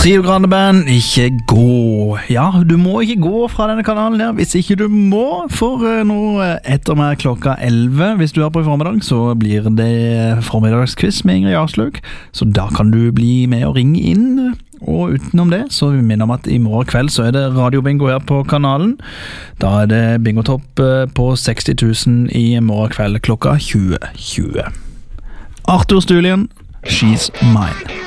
Trio Grande Band, ikke gå. Ja, du må ikke gå fra denne kanalen her, hvis ikke du må. For nå etter meg klokka 11, hvis du er på i formiddag, så blir det formiddagsquiz med Ingrid Jarsløk. Så da kan du bli med og ringe inn. Og utenom det, så vi minner om at i morgen kveld så det radiobingo her på kanalen. Da det bingotopp på 60 000 i morgen kveld klokka 20:20. Arthur Stulien, She's Mine.